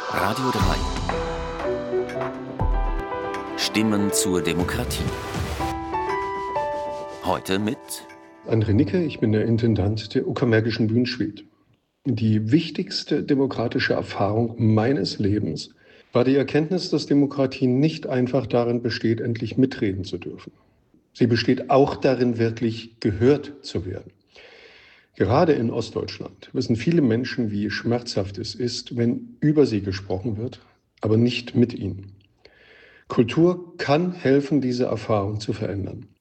Radio 3. Stimmen zur Demokratie. Heute mit André Nicke, ich bin der Intendant der Uckermärkischen Bühnensuite. Die wichtigste demokratische Erfahrung meines Lebens war die Erkenntnis, dass Demokratie nicht einfach darin besteht, endlich mitreden zu dürfen. Sie besteht auch darin, wirklich gehört zu werden. Gerade in Ostdeutschland wissen viele Menschen, wie schmerzhaft es ist, wenn über sie gesprochen wird, aber nicht mit ihnen. Kultur kann helfen, diese Erfahrung zu verändern.